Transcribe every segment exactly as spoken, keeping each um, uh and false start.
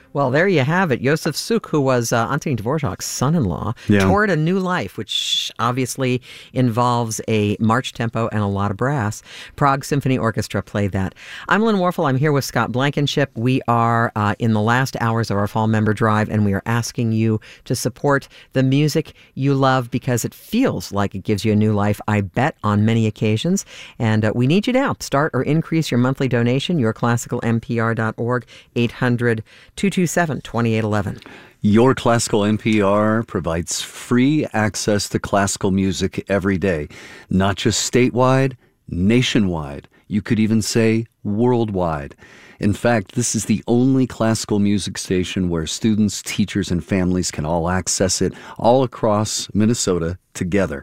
Well, there you have it. Josef Suk, who was uh, Antonin Dvorak's son-in-law, Yeah. Toward a New Life, which obviously involves a march tempo and a lot of brass. Prague Symphony Orchestra played that. I'm Lynn Warfel. I'm here with Scott Blankenship. We are uh, in the last hours of our Fall Member Drive, and we are asking you to support the music you love because it feels like it gives you a new life, I bet, on many occasions. And uh, we need you now. Start or increase your monthly donation. your classical m p r dot org, eight hundred, two two seven, two eight one one. Your Classical N P R provides free access to classical music every day, not just statewide, nationwide. You could even say worldwide. In fact, this is the only classical music station where students, teachers, and families can all access it all across Minnesota together.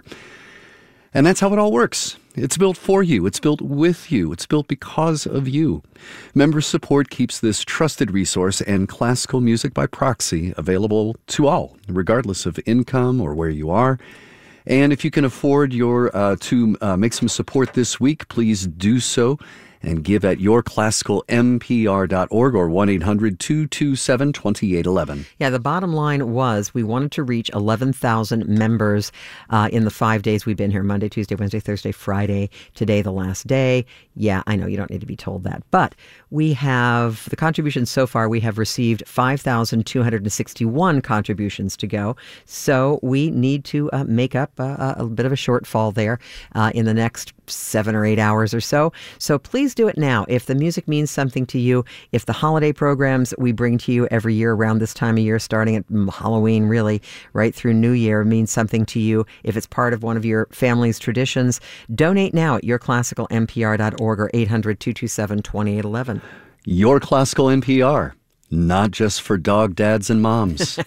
And that's how it all works. It's built for you. It's built with you. It's built because of you. Member support keeps this trusted resource and classical music by proxy available to all, regardless of income or where you are. And if you can afford your uh, to uh, make some support this week, please do so. And give at your classical m p r dot org or one eight hundred, two two seven, two eight one one. Yeah, the bottom line was we wanted to reach eleven thousand members uh, in the five days we've been here, Monday, Tuesday, Wednesday, Thursday, Friday, today the last day. Yeah, I know you don't need to be told that. But we have, the contributions so far, we have received five thousand two hundred sixty-one contributions to go. So we need to uh, make up uh, a bit of a shortfall there uh, in the next seven or eight hours or so. So please do it now. If the music means something to you, if the holiday programs we bring to you every year around this time of year, starting at Halloween, really, right through New Year, means something to you, if it's part of one of your family's traditions, donate now at your classical m p r dot org or eight hundred, two two seven, two eight one one. Your Classical N P R, not just for dog dads and moms.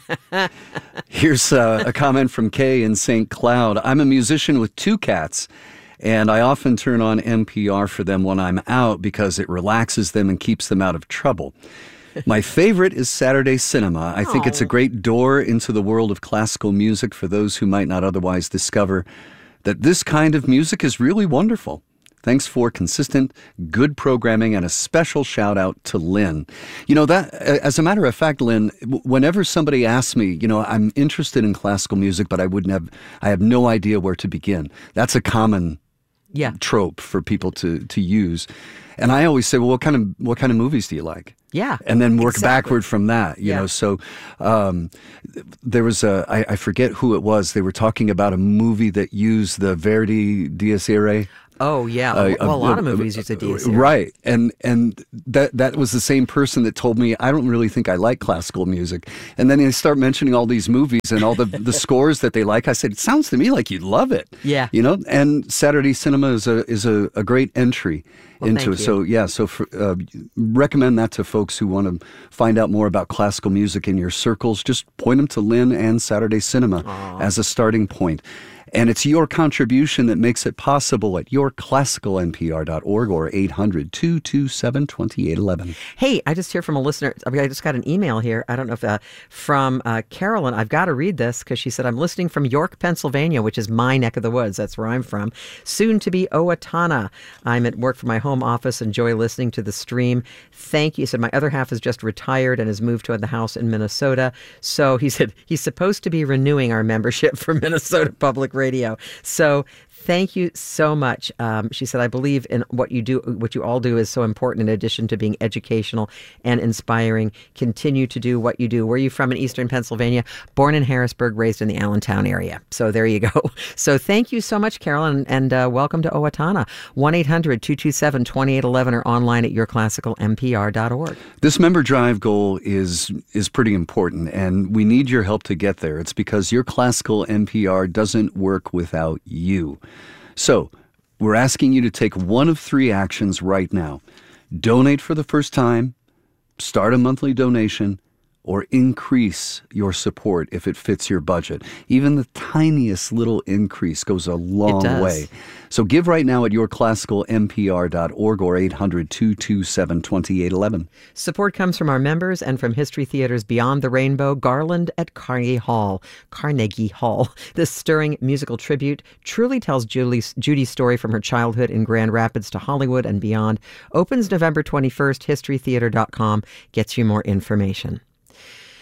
Here's uh, a comment from Kay in Saint Cloud. I'm a musician with two cats, and I often turn on N P R for them when I'm out because it relaxes them and keeps them out of trouble. My favorite is Saturday Cinema. I think it's a great door into the world of classical music for those who might not otherwise discover that this kind of music is really wonderful. Thanks for consistent, good programming, and a special shout out to Lynn. You know, that, as a matter of fact, Lynn, whenever somebody asks me, you know, I'm interested in classical music, but I wouldn't have, I have no idea where to begin. That's a common yeah. trope for people to, to use. And I always say, well, what kind of, what kind of movies do you like? Yeah. And then work exactly. backward from that, you yeah. know. So um, there was a, I, I forget who it was. They were talking about a movie that used the Verdi Dies Irae. Oh, yeah. Uh, well, a lot uh, of movies use a Dies Irae. Right. And and that that was the same person that told me, I don't really think I like classical music. And then they start mentioning all these movies and all the, the scores that they like. I said, it sounds to me like you'd love it. Yeah. You know, and Saturday Cinema is a is a, a great entry well, into it. You. So, yeah, so for, uh, recommend that to folks who want to find out more about classical music in your circles. Just point them to Lynn and Saturday Cinema Aww. As a starting point. And it's your contribution that makes it possible at your classical n p r dot org or eight hundred, two two seven, two eight one one. Hey, I just hear from a listener. I, mean, I just got an email here. I don't know if uh, from uh, Carolyn. I've got to read this because she said, I'm listening from York, Pennsylvania, which is my neck of the woods. That's where I'm from. Soon to be Owatonna. I'm at work from my home office. Enjoy listening to the stream. Thank you. He said, my other half has just retired and has moved to the house in Minnesota. So he said he's supposed to be renewing our membership for Minnesota Public Radio. So thank you so much. Um, she said, I believe in what you do, what you all do is so important in addition to being educational and inspiring. Continue to do what you do. Where are you from in Eastern Pennsylvania? Born in Harrisburg, raised in the Allentown area. So there you go. So thank you so much, Carolyn, and uh, welcome to Owatonna. one eight hundred, two two seven, two eight one one or online at your classical m p r dot org. This member drive goal is is pretty important, and we need your help to get there. It's because your classical N P R doesn't work without you. So, we're asking you to take one of three actions right now. Donate for the first time, start a monthly donation, or increase your support if it fits your budget. Even the tiniest little increase goes a long way. So give right now at your classical m p r dot org or eight hundred, two two seven, two eight one one. Support comes from our members and from History Theater's Beyond the Rainbow, Garland at Carnegie Hall. Carnegie Hall. This stirring musical tribute truly tells Julie's, Judy's story from her childhood in Grand Rapids to Hollywood and beyond. Opens November twenty-first. history theater dot com gets you more information.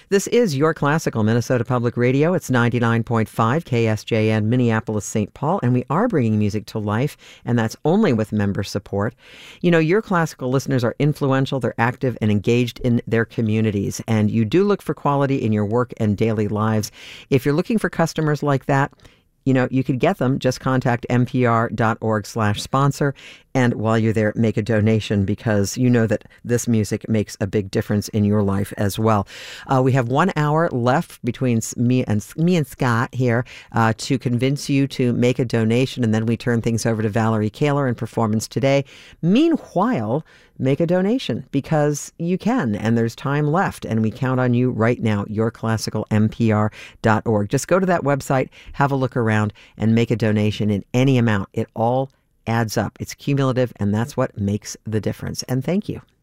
This is Your Classical Minnesota Public Radio. It's ninety-nine point five K S J N, Minneapolis, Saint Paul, and we are bringing music to life, and that's only with member support. You know, Your Classical listeners are influential, they're active and engaged in their communities, and you do look for quality in your work and daily lives. If you're looking for customers like that, you know, you could get them. Just contact npr.org slash sponsor. And while you're there, make a donation, because you know that this music makes a big difference in your life as well. Uh, we have one hour left between me and me and Scott here uh, to convince you to make a donation. And then we turn things over to Valerie Kaler in Performance Today. Meanwhile, make a donation, because you can, and there's time left, and we count on you right now. your classical n p r dot org. Just go to that website, have a look around, and make a donation in any amount. It all adds up. It's cumulative, and that's what makes the difference. And thank you.